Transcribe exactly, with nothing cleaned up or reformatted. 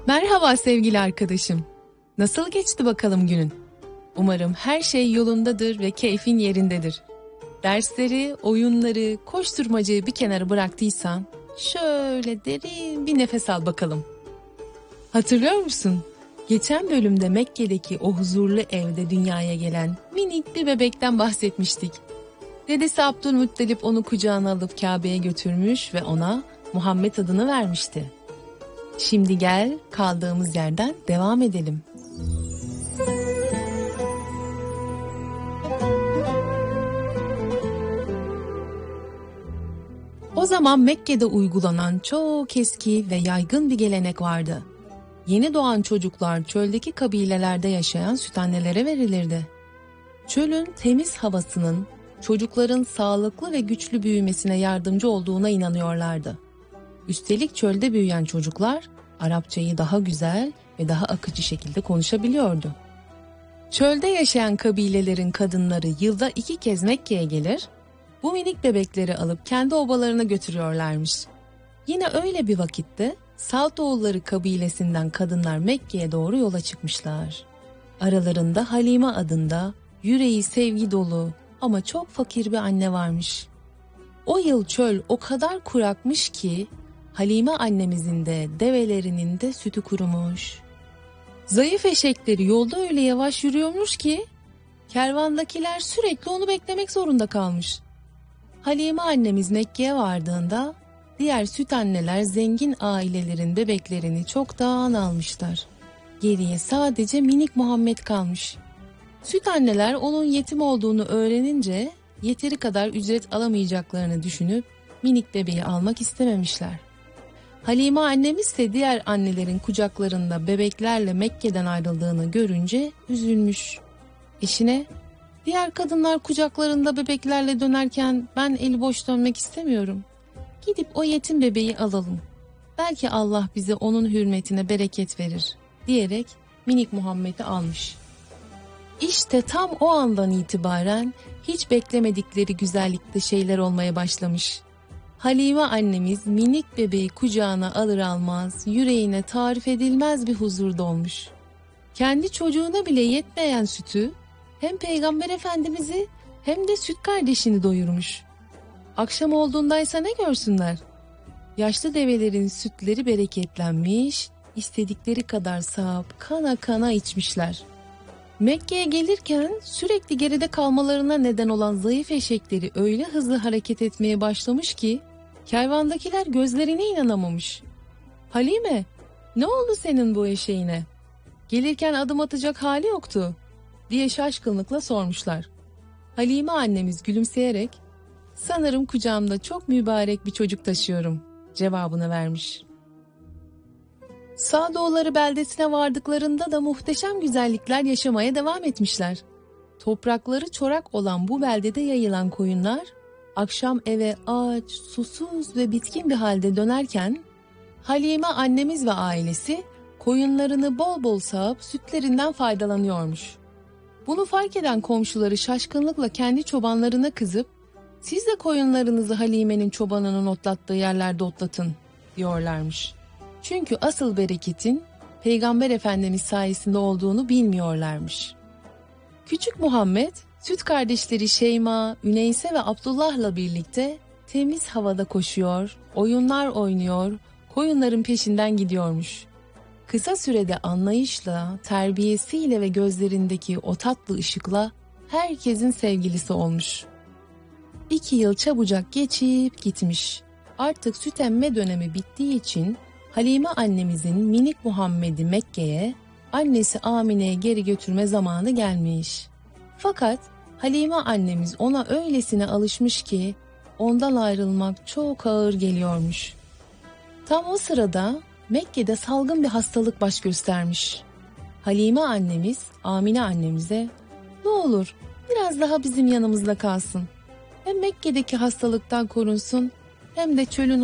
Merhaba sevgili arkadaşım. Nasıl geçti bakalım günün? Umarım her şey yolundadır ve keyfin yerindedir. Dersleri, oyunları, koşturmacayı bir kenara bıraktıysan şöyle derin bir nefes al bakalım. Hatırlıyor musun? Geçen bölümde Mekke'deki o huzurlu evde dünyaya gelen minik bir bebekten bahsetmiştik. Dedesi Abdülmuttalip onu kucağına alıp Kabe'ye götürmüş ve ona Muhammed adını vermişti. Şimdi gel kaldığımız yerden devam edelim. O zaman Mekke'de uygulanan çok eski ve yaygın bir gelenek vardı. Yeni doğan çocuklar çöldeki kabilelerde yaşayan sütannelere verilirdi. Çölün temiz havasının çocukların sağlıklı ve güçlü büyümesine yardımcı olduğuna inanıyorlardı. Üstelik çölde büyüyen çocuklar Arapçayı daha güzel ve daha akıcı şekilde konuşabiliyordu. Çölde yaşayan kabilelerin kadınları yılda iki kez Mekke'ye gelir, bu minik bebekleri alıp kendi obalarına götürüyorlarmış. Yine öyle bir vakitte Saltoğulları kabilesinden kadınlar Mekke'ye doğru yola çıkmışlar. Aralarında Halime adında yüreği sevgi dolu ama çok fakir bir anne varmış. O yıl çöl o kadar kurakmış ki Halime annemizin de develerinin de sütü kurumuş. Zayıf eşekleri yolda öyle yavaş yürüyormuş ki kervandakiler sürekli onu beklemek zorunda kalmış. Halime annemiz Mekke'ye vardığında diğer süt anneler zengin ailelerin bebeklerini çoktan almışlar. Geriye sadece minik Muhammed kalmış. Süt anneler onun yetim olduğunu öğrenince yeteri kadar ücret alamayacaklarını düşünüp minik bebeği almak istememişler. Halime annemiz de diğer annelerin kucaklarında bebeklerle Mekke'den ayrıldığını görünce üzülmüş. Eşine, "Diğer kadınlar kucaklarında bebeklerle dönerken ben eli boş dönmek istemiyorum. Gidip o yetim bebeği alalım. Belki Allah bize onun hürmetine bereket verir," diyerek minik Muhammed'i almış. İşte tam o andan itibaren hiç beklemedikleri güzellikte şeyler olmaya başlamış. Halime annemiz minik bebeği kucağına alır almaz yüreğine tarif edilmez bir huzur dolmuş. Kendi çocuğuna bile yetmeyen sütü hem Peygamber Efendimiz'i hem de süt kardeşini doyurmuş. Akşam olduğundaysa ne görsünler? Yaşlı develerin sütleri bereketlenmiş, istedikleri kadar sağıp kana kana içmişler. Mekke'ye gelirken sürekli geride kalmalarına neden olan zayıf eşekleri öyle hızlı hareket etmeye başlamış ki kervandakiler gözlerine inanamamış. "Halime, ne oldu senin bu eşeğine? Gelirken adım atacak hali yoktu," diye şaşkınlıkla sormuşlar. Halime annemiz gülümseyerek "Sanırım kucağımda çok mübarek bir çocuk taşıyorum," cevabını vermiş. Sağdoğulları beldesine vardıklarında da muhteşem güzellikler yaşamaya devam etmişler. Toprakları çorak olan bu beldede yayılan koyunlar akşam eve aç, susuz ve bitkin bir halde dönerken Halime annemiz ve ailesi koyunlarını bol bol sağıp sütlerinden faydalanıyormuş. Bunu fark eden komşuları şaşkınlıkla kendi çobanlarına kızıp "Siz de koyunlarınızı Halime'nin çobanının otlattığı yerlerde otlatın," diyorlarmış. Çünkü asıl bereketin Peygamber Efendimiz sayesinde olduğunu bilmiyorlarmış. Küçük Muhammed, süt kardeşleri Şeyma, Üneyse ve Abdullah'la birlikte temiz havada koşuyor, oyunlar oynuyor, koyunların peşinden gidiyormuş. Kısa sürede anlayışla, terbiyesiyle ve gözlerindeki o tatlı ışıkla herkesin sevgilisi olmuş. İki yıl çabucak geçip gitmiş. Artık süt emme dönemi bittiği için Halime annemizin minik Muhammed'i Mekke'ye, annesi Amine'ye geri götürme zamanı gelmiş. Fakat Halime annemiz ona öylesine alışmış ki ondan ayrılmak çok ağır geliyormuş. Tam o sırada Mekke'de salgın bir hastalık baş göstermiş. Halime annemiz Amine annemize "Ne olur biraz daha bizim yanımızda kalsın. Hem Mekke'deki hastalıktan korunsun hem de çölün